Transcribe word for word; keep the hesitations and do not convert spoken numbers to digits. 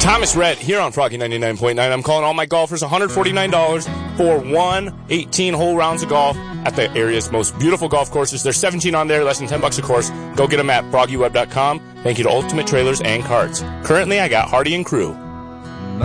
Thomas Rhett here on Froggy ninety-nine point nine. I'm calling all my golfers one hundred forty-nine dollars for one eighteen-hole rounds of golf at the area's most beautiful golf courses. There's seventeen on there, less than ten bucks a course. Go get them at froggy web dot com. Thank you to Ultimate Trailers and Carts. Currently, I got Hardy and Crew.